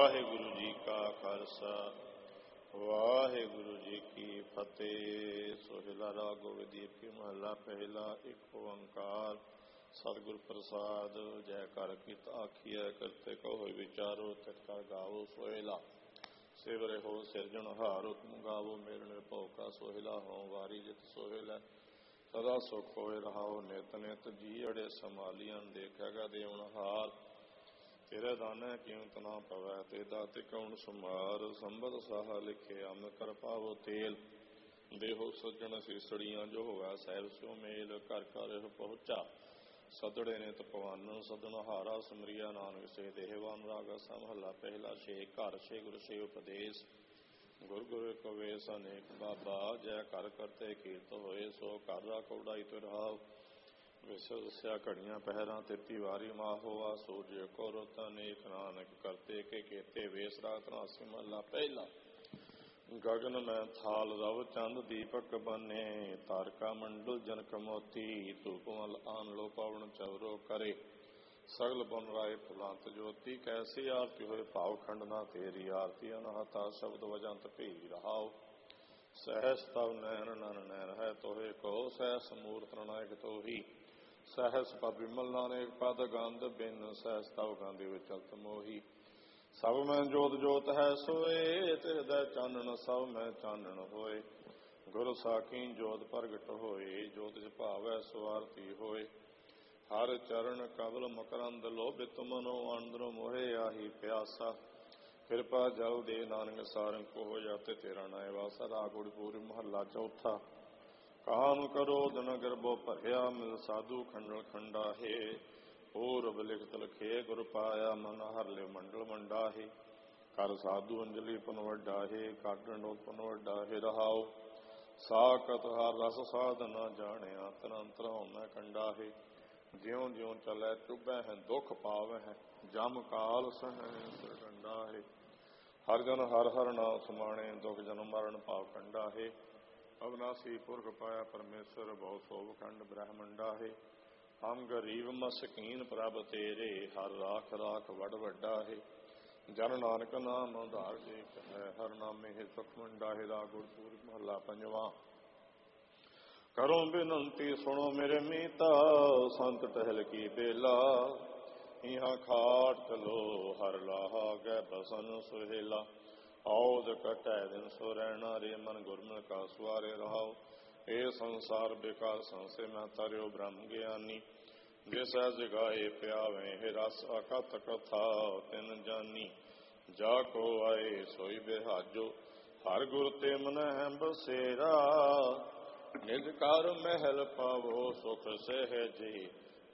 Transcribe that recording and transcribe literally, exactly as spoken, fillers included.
ਵਾਹਿਗੁਰੂ ਜੀ ਕਾ ਖਾਲਸਾ ਵਾਹਿਗੁਰੂ ਜੀ ਕੀ ਫਤਿਹ। ਸੋਹਿਲਾ ਰਾਗ ਗੋਬਿੰਦਦੀਪ ਕੀ ਮਹੱਲਾ ਪਹਿਲਾ। ਇੱਕ ਓੰਕਾਰ ਸਤਿਗੁਰ ਪ੍ਰਸਾਦ। ਜੈ ਕਰ ਕਿਤ ਆਖੀਐ ਕਰਤੇ ਕਹੋ ਹੋਇ ਵਿਚਾਰੋ ਤਿਤ ਕਰ ਗਾਵੋ ਸੋਹਿਲਾ। ਸਿਵਰੇ ਹੋ ਸਿਰਜਣਹਾਰ ਹੁਕਮ ਗਾਵੋ ਮੇਲ ਨਿਰਭਉ ਕਾ ਸੋਹਿਲਾ। ਹੋਂ ਵਾਰੀ ਜਿਤ ਸੋਹਿਲਾ ਸਦਾ ਸੁਖ ਹੋਏ ਰਹਾਓ। ਨਿਤ ਨਿਤ ਜੀ ਅੜੇ ਸੰਭਾਲੀਆਂ ਦੇਖੇਗਾ ਦੇਵਨਹਾਰ। ਤੇਰੇ ਦਾਨੇ ਕੀਮਤ ਨਾ ਪਵੈ ਤੇਦਾ ਤਿਕਉਣ ਸੁਮਾਰ। ਸੰਬਦ ਸਾਹਾ ਲਿਖੇ ਅੰਮ੍ਰਿਤ ਕਰ ਪਾਵੋ ਤੇਲ। ਦੇਹੋ ਸੱਜਣ ਸੀਸੜੀਆਂ ਜੋ ਹੋਵੈ ਸਹਿਬ ਸਿਉ ਮੇਲ। ਘਰ ਘਰ ਪਹੁੰਚਾ ਸਦੜੇ ਨੇ ਤਪਵਾਨ। ਸਦਨਹਾਰਾ ਸਿਮਰਿਆ ਨਾਨਕ ਸੇ ਦੇਹਵਾਨ। ਰਾਗਾ ਸਾ ਮਹੱਲਾ ਪਹਿਲਾ। ਛੇ ਘਰ ਛੇ ਗੁਰ ਛੇ ਉਪਦੇਸ਼। ਗੁਰ ਗੁਰ ਇੱਕ ਵੇਸ ਅਨੇਕ ਬਾਬਾ। ਜੈ ਘਰ ਕਰਤੇ ਕੀਰਤ ਹੋਏ ਸੋ ਘਰ ਰਾਖੋ ਉਡਾਈ ਤੁਰਹਾਉ। ਵਿਸਵ ਦਸਿਆ ਘੜੀਆਂ ਪਹਿਰਾਂ ਤੇਤੀ ਵਾਰੀ ਮਾਹੋਆ। ਸੂਰਜ ਕੋ ਰੁੱਤ ਅਨੇਕ ਨਾਨਕ ਕਰਤੇ ਕੇ ਕੇਤੇ ਵੇਸ। ਰਾਗ ਧਨਾਸੀ ਮਹੱਲਾ ਪਹਿਲਾ। ਗਗਨ ਮੈਂ ਥਾਲ ਰਵ ਚੰਦ ਦੀਪਕ ਬਨੇ। ਤਾਰਕਾ ਮੰਡਲ ਜਨਕ ਮੋਤੀ। ਧੂਪ ਮਲ ਆਨ ਲੋ ਪਵਨ ਚਵਰੋ ਕਰੇ। ਸਗਲ ਬਨ ਰਾਏ ਫੁਲਾਂਤ ਜੋਤੀ। ਕੈਸੀ ਆਰਤੀ ਹੋਏ ਭਾਵ ਖੰਡ ਨਾ ਤੇਰੀ। ਆਰਤੀ ਅਨਹਤਾ ਸ਼ਬਦ ਵਜੰਤ ਭੀ ਰਹਾਉ। ਸਹਿਸ ਤਵ ਨੈਣ ਨਨ ਨੈਣ ਹੈ ਤੋਹੇ ਕੋ। ਸਹਿਸ ਮੂਰਤ ਨਾਇਕ ਤੋਹੀ। ਸਹਿਸ ਪਦ ਵਿਮਲ ਨਾਨਕ ਪਦ ਗੰਧ ਬਿਨ। ਸਹਿਸ ਤਵ ਗੰਧ ਵਿਚਲਤ ਮੋਹੀ। ਸਭ ਮੈਂ ਜੋਤ ਜੋਤ ਹੈ ਸੋਏ। ਤਿਸ ਦੈ ਚਾਨਣ ਸਭ ਮੈਂ ਚਾਨਣ ਹੋਏ। ਗੁਰ ਸਾਖੀ ਜੋਤ ਪ੍ਰਗਟ ਹੋਏ। ਜੋਤ ਜ ਭਾਵੈ ਸੁਆਰਤੀ ਹੋਏ। ਹਰ ਚਰਨ ਕਬਲ ਮਕਰੰਦ ਲੋਭਿਤ ਮਨੋ। ਅੰਦਰੋਂ ਮੋਹਿ ਆਹੀ ਪਿਆਸਾ। ਕਿਰਪਾ ਜਲ ਦੇ ਨਾਨਕ ਸਾਰੰਗ ਕੋ ਹੋ ਜਾਤੇ ਤੇਰਾ ਨਾਇ ਵਾਸਾ। ਰਾਗ ਗੁੜਪੂਰੀ ਮਹੱਲਾ ਚੌਥਾ। ਕਾਮ ਕਰੋਧ ਨ ਗਰਭੋ ਭਰਿਆ। ਮਿਲ ਸਾਧੂ ਖੰਡਲ ਖੰਡਾਹੇ। ਪੂਰਬ ਲਿਖਤ ਲਖੇ ਗੁਰ ਪਾਇਆ। ਮਨ ਹਰ ਲਿਵ ਮੰਡਲ ਮੰਡਾਹੇ। ਕਰ ਸਾਧੂ ਅੰਜਲੀ ਪੁਨ ਵੱਡਾਹੇ। ਕਰ ਡੰਡੋਤ ਪੁਨ ਵੱਡਾਹੇ ਰਹਾਉ। ਸਾਕਤ ਹਰ ਰਸ ਸਾਧ ਨ ਜਾਣਿਆ। ਤਨੰਤਰ ਹਉਮੈ ਕੰਡਾਹੇ। ਜਿਉਂ ਜਿਉਂ ਚਲੈ ਚੁਭੈ ਹੈ ਦੁਖ ਪਾਵਹਿ। ਜਮ ਕਾਲ ਸਹੈ ਸਿਰ ਡੰਡਾਹੇ। ਹਰ ਜਨ ਹਰ ਹਰ ਨਾਮ ਸਮਾਣੇ। ਦੁਖ ਜਨਮ ਮਰਨ ਭਾਵ ਕੰਡਾਹੇ। ਅਵਨਾਸੀ ਪੁਰਖ ਪਾਇਆ ਪਰਮੇਸ਼ਰ। ਬਹੁ ਸੋਭ ਖੰਡ ਬ੍ਰਹਮੰਡਾ ਹੈ। ਹਮ ਗਰੀਬ ਮਸਕੀਨ ਪ੍ਰਭ ਤੇਰੇ। ਹਰ ਰਾਖ ਰਾਖ ਵਡ ਵੱਡਾ ਹੈ। ਜਨ ਨਾਨਕ ਨਾਮ ਆਧਾਰ ਦੇਖ ਹੈ। ਹਰ ਨਾਮੇ ਹੈ ਸੁਖ ਮੰਡਾ ਹੈ। ਰਾਗ ਗੁਰਪੂਰਬ ਮਹੱਲਾ ਪੰਜਵਾਂ। ਕਰੋ ਬੇਨੰਤੀ ਸੁਣੋ ਮੇਰੇ ਮੀਤਾ। ਸੰਤ ਟਹਿਲ ਕੀ ਬੇਲਾ। ਇਹਾਂ ਖਾਟ ਚਲੋ ਹਰ ਲਾਹਾ। ਗੈ ਬਸਨ ਸੁਹੇਲਾ। ਔਦ ਕਟੈ ਦਿਨ ਸੋ ਰਹਿਣਾ। ਰੇ ਮਨ ਗੁਰਮੁਖ ਕਾ ਸਵਾਰੇ ਰਹਾਉ। ਇਹ ਸੰਸਾਰ ਬੇਕਾਰ ਸੰਸੇ ਮੈਂ ਤਰਿਓ ਬ੍ਰਹਮ ਗਿਆਨੀ। ਜਿਸ ਜਗਾਏ ਪਿਆਵੇਂ ਹੈ ਰਸ ਅਕਥ ਕਥਾ। ਤਿਨ ਜਾਨੀ ਜਾ ਕੋ ਆਏ ਸੋਈ ਬਿਹਾਜੋ। ਹਰ ਗੁਰ ਤੇ ਮਨਹਿ ਬਸੇਰਾ। ਨਿਜ ਕਰ ਮਹਿਲ ਪਾਵੋ ਸੁਖ ਸਹਿਜੀ।